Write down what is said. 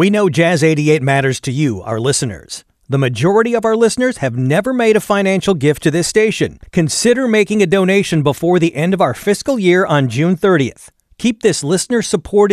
We know Jazz 88 matters to you, our listeners. The majority of our listeners have never made a financial gift to this station. Consider making a donation before the end of our fiscal year on June 30th. Keep this listener-supported